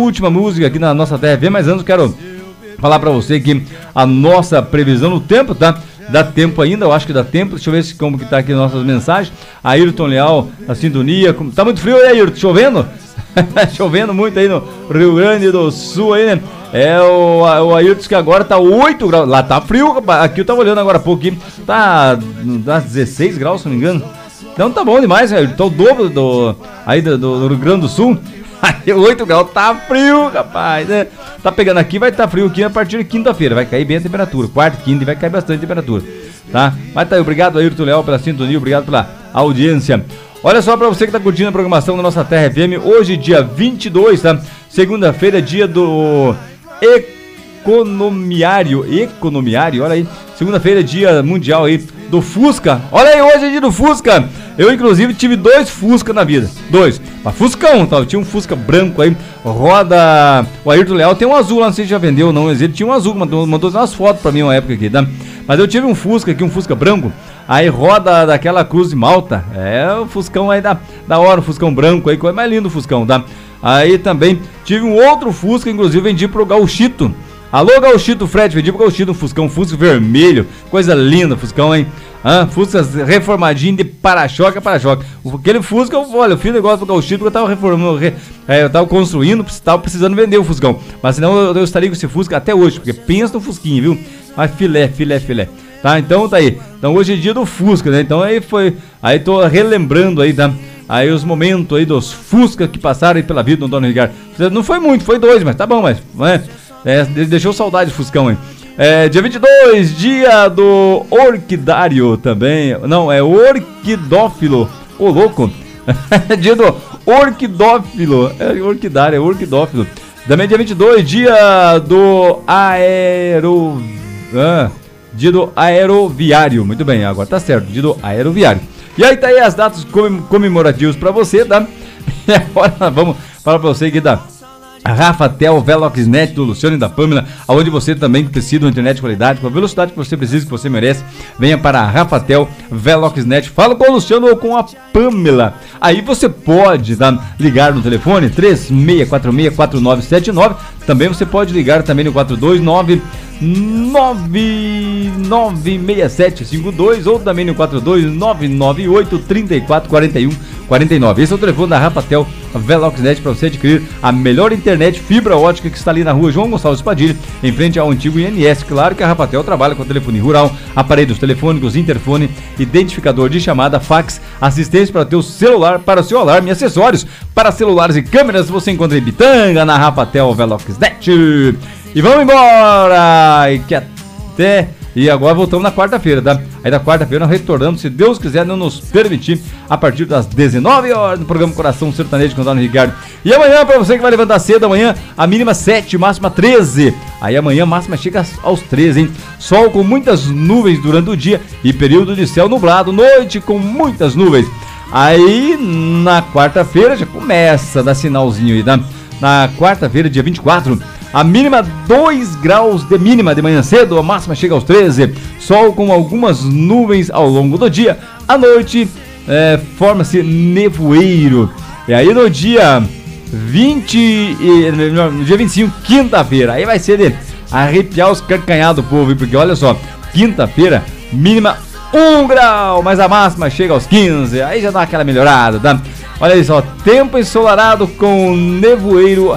última música aqui na nossa TRV, mas antes quero falar pra você que a nossa previsão no tempo, tá? Dá tempo ainda, eu acho que dá tempo. Deixa eu ver como que tá aqui nossas mensagens. Ayrton Leal, na sintonia. Tá muito frio aí, Ayrton? Chovendo? Chovendo muito aí no Rio Grande do Sul aí, né? O Ayrton que agora tá 8 graus. Lá tá frio, rapaz. Aqui eu tava olhando agora há pouco aqui. Tá 16 graus, se não me engano. Então tá bom demais, Ayrton. Tá o dobro do Rio Grande do Sul. Aí 8 graus, tá frio, rapaz, né? Tá pegando aqui, vai estar frio aqui a partir de quinta-feira, vai cair bem a temperatura, quarta e quinta vai cair bastante a temperatura, tá? Mas tá aí, obrigado Ayrton Leal pela sintonia, obrigado pela audiência. Olha só pra você que tá curtindo a programação da nossa Terra FM, hoje dia 22, tá? Segunda-feira, dia do economiário, olha aí, segunda-feira, dia mundial aí do Fusca, olha aí, hoje é dia do Fusca. Eu, inclusive, tive 2 Fusca na vida. 2. Mas Fuscão, tá? Eu tinha um Fusca branco aí, roda... O Ayrton Leal tem um azul lá, não sei se já vendeu ou não, mas ele tinha um azul, mandou umas fotos pra mim uma época aqui, tá? Mas eu tive um Fusca aqui, um Fusca branco, aí roda daquela Cruz de Malta. É, o Fuscão aí da hora, o Fuscão branco aí, coisa mais lindo o Fuscão, tá? Aí também tive um outro Fusca, inclusive vendi pro Gauchito. Alô, Gauchito Fred, vendi pro Gauchito um Fuscão, Fusca vermelho, coisa linda, Fuscão, hein? Fusca reformadinho de para-choque a para-choque. Aquele Fusca, olha, eu fiz negócio pro Gauchito porque eu tava reformando, eu tava construindo, tava precisando vender o Fuscão. Mas senão eu estaria com esse Fusca até hoje, porque pensa no Fusquinho, viu? Mas filé. Tá, então tá aí. Então hoje é dia do Fusca, né? Então aí tô relembrando aí, tá? Aí os momentos aí dos Fusca que passaram aí pela vida do Antônio Ricardo. Não foi muito, foi 2, mas tá bom, mas... deixou saudade do Fuscão, hein? Dia 22, dia do orquidário também. Não, é orquidófilo. Ô, louco. Dia do orquidófilo. Orquidário, é orquidófilo. Também dia 22, dia do dia do aeroviário. Muito bem, agora tá certo, dia do aeroviário. E aí tá aí as datas comemorativas pra você, tá? E agora vamos falar pra você aqui da Rafatel Veloxnet do Luciano e da Pamela, onde você também precisa de uma internet de qualidade, com a velocidade que você precisa, que você merece. Venha para a Rafatel Veloxnet. Fala com o Luciano ou com a Pamela. Aí você pode ligar no telefone 36464979. Também você pode ligar também no 429996752 ou também no 42998344149. Esse é o telefone da Rafatel Veloxnet para você adquirir a melhor internet fibra ótica que está ali na rua João Gonçalves Padilha, em frente ao antigo INS. Claro que a Rafatel trabalha com telefonia rural, aparelhos telefônicos, interfone, identificador de chamada, fax, assistência para teu celular, para o seu alarme, acessórios para celulares e câmeras. Você encontra em Bitanga, na Rafatel Veloxnet. E vamos embora! E agora voltamos na quarta-feira, tá? Aí da quarta-feira nós retornamos, se Deus quiser, não nos permitir, a partir das 19 horas no programa Coração Sertanejo com o Antônio Ricardo. E amanhã, pra você que vai levantar cedo, amanhã a mínima 7, máxima 13. Aí amanhã a máxima chega aos 13, hein? Sol com muitas nuvens durante o dia e período de céu nublado, noite com muitas nuvens. Aí na quarta-feira já começa a dar sinalzinho aí, tá? Na quarta-feira, dia 24, a mínima 2 graus de mínima de manhã cedo, a máxima chega aos 13. Sol com algumas nuvens ao longo do dia. À noite, forma-se nevoeiro. E aí no dia 25, quinta-feira, aí vai ser de arrepiar os carcanhados do povo, porque olha só, quinta-feira, mínima 1 grau, mas a máxima chega aos 15. Aí já dá aquela melhorada, tá? Olha aí só, tempo ensolarado com nevoeiro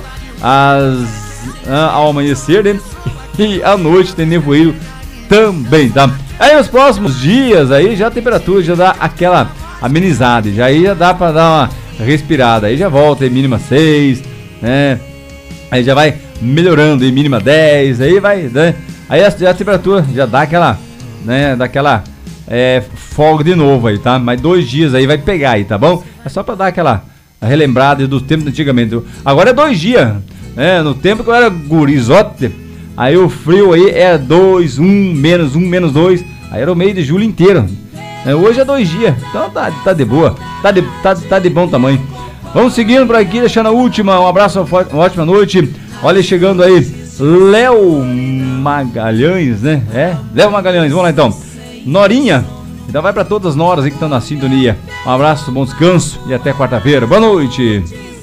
ao amanhecer, né? E à noite tem nevoeiro também, tá? Aí nos próximos dias, aí já a temperatura já dá aquela amenizada, aí já dá pra dar uma respirada, aí já volta em mínima 6, né? Aí já vai melhorando em mínima 10, aí vai, né? Aí a temperatura já dá aquela, né? Daquela folga de novo aí, tá? Mas 2 dias aí vai pegar aí, tá bom? É só pra dar aquela relembrada do tempo antigamente. Agora é 2 dias, né? No tempo que eu era gurizote, aí o frio aí é 2, 1, menos 2, aí era o mês de julho inteiro. Hoje é 2 dias, então tá de boa, tá de bom tamanho. Vamos seguindo por aqui, deixando a última, um abraço, uma ótima noite. Olha, chegando aí, Léo Magalhães, né? Léo Magalhães, vamos lá então. Norinha, então vai pra todas as noras aí que estão na sintonia. Um abraço, bom descanso e até quarta-feira. Boa noite.